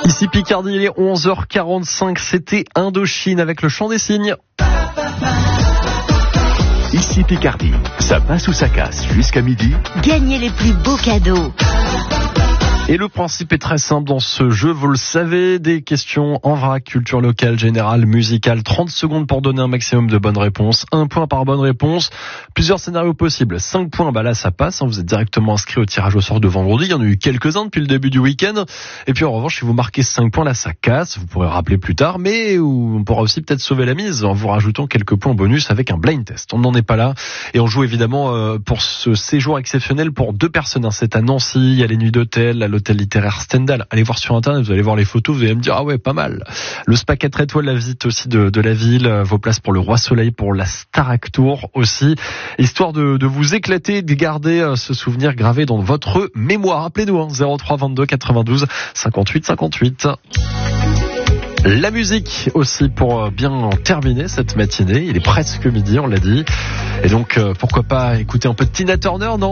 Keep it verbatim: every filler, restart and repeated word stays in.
Ici Picardie, il est onze heures quarante-cinq, c'était Indochine avec le chant des cygnes. Ici Picardie, ça passe ou ça casse jusqu'à midi. Gagnez les plus beaux cadeaux. Et le principe est très simple dans ce jeu, vous le savez, des questions en vrac, culture locale, générale, musicale, trente secondes pour donner un maximum de bonnes réponses, un point par bonne réponse, plusieurs scénarios possibles, cinq points, bah là ça passe, hein, vous êtes directement inscrit au tirage au sort de vendredi, il y en a eu quelques-uns depuis le début du week-end, et puis en revanche si vous marquez cinq points, là ça casse, vous pourrez rappeler plus tard, mais on pourra aussi peut-être sauver la mise en vous rajoutant quelques points bonus avec un blind test, on n'en est pas là, et on joue évidemment euh, pour ce séjour exceptionnel pour deux personnes, hein. C'est à Nancy, il y a les nuits d'hôtel, à l'hôtel littéraire Stendhal. Allez voir sur internet, vous allez voir les photos, vous allez me dire ah ouais pas mal. Le spa quatre étoiles, la visite aussi de, de la ville, vos places pour le Roi Soleil, pour la Starac Tour aussi, histoire de, de vous éclater, de garder euh, ce souvenir gravé dans votre mémoire. Appelez-nous hein, zéro trois vingt-deux quatre-vingt-douze cinquante-huit cinquante-huit. La musique aussi pour bien terminer cette matinée. Il est presque midi, on l'a dit. Et donc, euh, pourquoi pas écouter un peu de Tina Turner, non ?